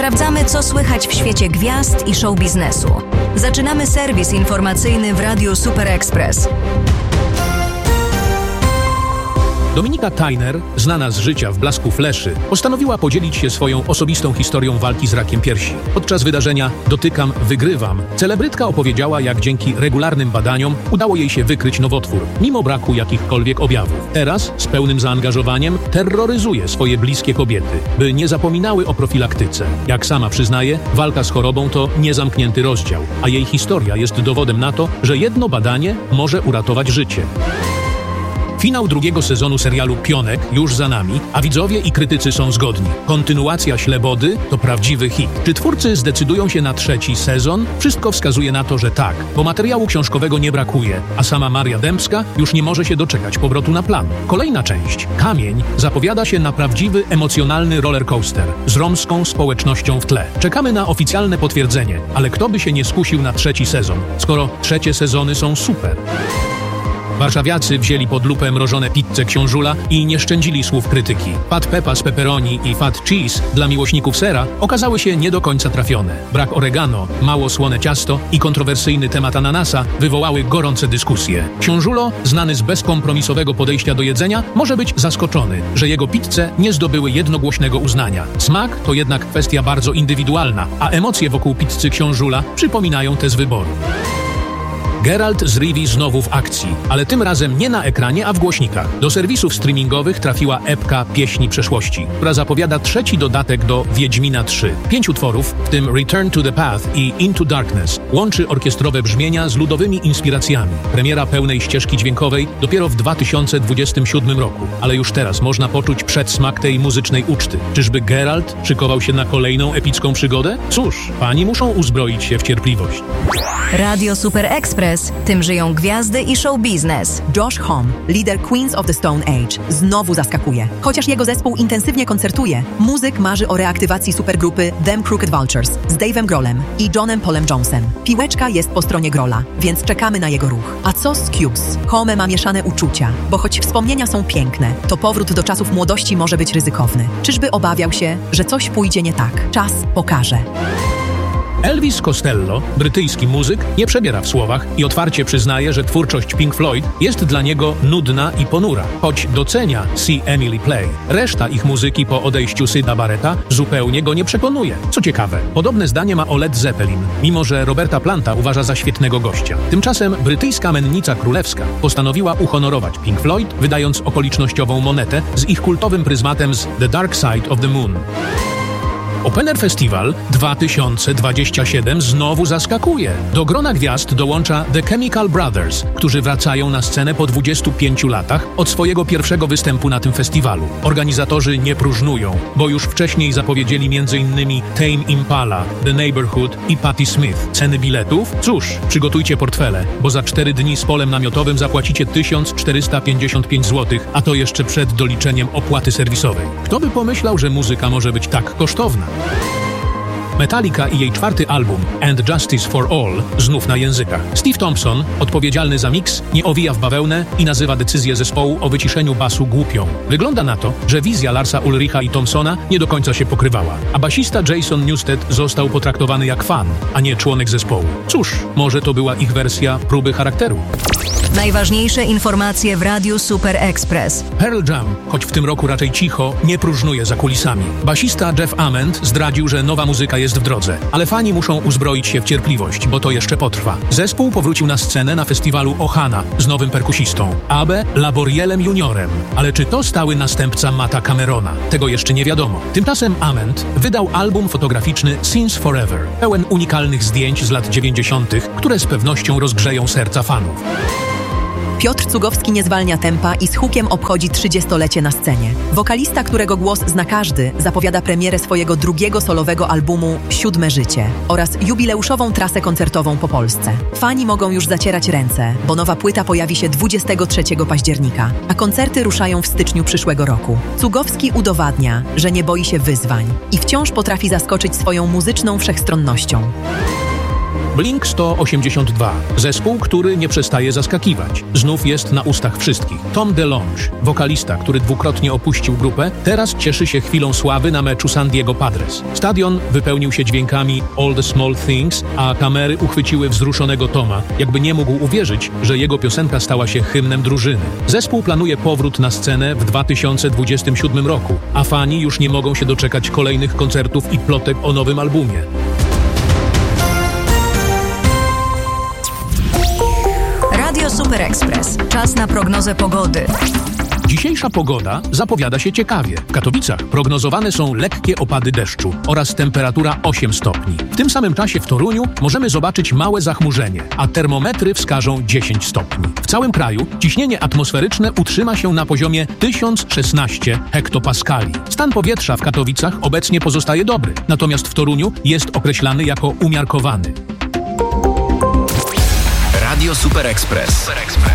Sprawdzamy, co słychać w świecie gwiazd i show biznesu. Zaczynamy serwis informacyjny w Radiu Super Express. Dominika Tyner, znana z życia w blasku fleszy, postanowiła podzielić się swoją osobistą historią walki z rakiem piersi. Podczas wydarzenia Dotykam, wygrywam celebrytka opowiedziała, jak dzięki regularnym badaniom udało jej się wykryć nowotwór, mimo braku jakichkolwiek objawów. Teraz z pełnym zaangażowaniem terroryzuje swoje bliskie kobiety, by nie zapominały o profilaktyce. Jak sama przyznaje, walka z chorobą to niezamknięty rozdział, a jej historia jest dowodem na to, że jedno badanie może uratować życie. Finał drugiego sezonu serialu Pionek już za nami, a widzowie i krytycy są zgodni. Kontynuacja Ślebody to prawdziwy hit. Czy twórcy zdecydują się na trzeci sezon? Wszystko wskazuje na to, że tak, bo materiału książkowego nie brakuje, a sama Maria Dębska już nie może się doczekać powrotu na plan. Kolejna część, Kamień, zapowiada się na prawdziwy, emocjonalny rollercoaster z romską społecznością w tle. Czekamy na oficjalne potwierdzenie, ale kto by się nie skusił na trzeci sezon, skoro trzecie sezony są super? Warszawiacy wzięli pod lupę mrożone pizze Książula i nie szczędzili słów krytyki. Fat Peppa z pepperoni i Fat Cheese dla miłośników sera okazały się nie do końca trafione. Brak oregano, mało słone ciasto i kontrowersyjny temat ananasa wywołały gorące dyskusje. Książulo, znany z bezkompromisowego podejścia do jedzenia, może być zaskoczony, że jego pizze nie zdobyły jednogłośnego uznania. Smak to jednak kwestia bardzo indywidualna, a emocje wokół pizzy Książula przypominają te z wyboru. Geralt z Rivii znowu w akcji, ale tym razem nie na ekranie, a w głośnikach. Do serwisów streamingowych trafiła epka Pieśni Przeszłości, która zapowiada trzeci dodatek do Wiedźmina 3. 5 utworów, w tym Return to the Path i Into Darkness, łączy orkiestrowe brzmienia z ludowymi inspiracjami. Premiera pełnej ścieżki dźwiękowej dopiero w 2027 roku, ale już teraz można poczuć przedsmak tej muzycznej uczty. Czyżby Geralt szykował się na kolejną epicką przygodę? Cóż, fani muszą uzbroić się w cierpliwość. Radio Super Express. Tym żyją gwiazdy i show biznes. Josh Homme, lider Queens of the Stone Age, znowu zaskakuje. Chociaż jego zespół intensywnie koncertuje, muzyk marzy o reaktywacji supergrupy Them Crooked Vultures z Dave'em Grohlem i Johnem Paulem Jonesem. Piłeczka jest po stronie Grohla, więc czekamy na jego ruch. A co z Cubes? Homme ma mieszane uczucia, bo choć wspomnienia są piękne, to powrót do czasów młodości może być ryzykowny. Czyżby obawiał się, że coś pójdzie nie tak? Czas pokaże. Elvis Costello, brytyjski muzyk, nie przebiera w słowach i otwarcie przyznaje, że twórczość Pink Floyd jest dla niego nudna i ponura, choć docenia See Emily Play. Reszta ich muzyki po odejściu Syda Barretta zupełnie go nie przekonuje. Co ciekawe, podobne zdanie ma o Led Zeppelin, mimo że Roberta Planta uważa za świetnego gościa. Tymczasem brytyjska mennica królewska postanowiła uhonorować Pink Floyd, wydając okolicznościową monetę z ich kultowym pryzmatem z The Dark Side of the Moon. Open Air Festival 2027 znowu zaskakuje. Do grona gwiazd dołącza The Chemical Brothers, którzy wracają na scenę po 25 latach od swojego pierwszego występu na tym festiwalu. Organizatorzy nie próżnują, bo już wcześniej zapowiedzieli m.in. Tame Impala, The Neighborhood i Patti Smith. Ceny biletów? Cóż, przygotujcie portfele, bo za 4 dni z polem namiotowym zapłacicie 1455 zł, a to jeszcze przed doliczeniem opłaty serwisowej. Kto by pomyślał, że muzyka może być tak kosztowna? Metallica i jej 4. album And Justice for All znów na językach. Steve Thompson, odpowiedzialny za miks, nie owija w bawełnę i nazywa decyzję zespołu o wyciszeniu basu głupią. Wygląda na to, że wizja Larsa Ulricha i Thompsona nie do końca się pokrywała, a basista Jason Newsted został potraktowany jak fan, a nie członek zespołu. Cóż, może to była ich wersja próby charakteru. Najważniejsze informacje w Radiu Super Express. Pearl Jam, choć w tym roku raczej cicho, nie próżnuje za kulisami. Basista Jeff Ament zdradził, że nowa muzyka jest w drodze, ale fani muszą uzbroić się w cierpliwość, bo to jeszcze potrwa. Zespół powrócił na scenę na festiwalu Ohana z nowym perkusistą, Abe Laborielem Juniorem. Ale czy to stały następca Matta Camerona? Tego jeszcze nie wiadomo. Tymczasem Ament wydał album fotograficzny Since Forever, pełen unikalnych zdjęć z lat 90., które z pewnością rozgrzeją serca fanów. Piotr Cugowski nie zwalnia tempa i z hukiem obchodzi 30-lecie na scenie. Wokalista, którego głos zna każdy, zapowiada premierę swojego drugiego solowego albumu Siódme Życie oraz jubileuszową trasę koncertową po Polsce. Fani mogą już zacierać ręce, bo nowa płyta pojawi się 23 października, a koncerty ruszają w styczniu przyszłego roku. Cugowski udowadnia, że nie boi się wyzwań i wciąż potrafi zaskoczyć swoją muzyczną wszechstronnością. Blink-182. Zespół, który nie przestaje zaskakiwać. Znów jest na ustach wszystkich. Tom DeLonge, wokalista, który dwukrotnie opuścił grupę, teraz cieszy się chwilą sławy na meczu San Diego Padres. Stadion wypełnił się dźwiękami All the Small Things, a kamery uchwyciły wzruszonego Toma, jakby nie mógł uwierzyć, że jego piosenka stała się hymnem drużyny. Zespół planuje powrót na scenę w 2027 roku, a fani już nie mogą się doczekać kolejnych koncertów i plotek o nowym albumie. Radio Super Express. Czas na prognozę pogody. Dzisiejsza pogoda zapowiada się ciekawie. W Katowicach prognozowane są lekkie opady deszczu oraz temperatura 8 stopni. W tym samym czasie w Toruniu możemy zobaczyć małe zachmurzenie, a termometry wskażą 10 stopni. W całym kraju ciśnienie atmosferyczne utrzyma się na poziomie 1016 hektopaskali. Stan powietrza w Katowicach obecnie pozostaje dobry, natomiast w Toruniu jest określany jako umiarkowany. Radio Super Express.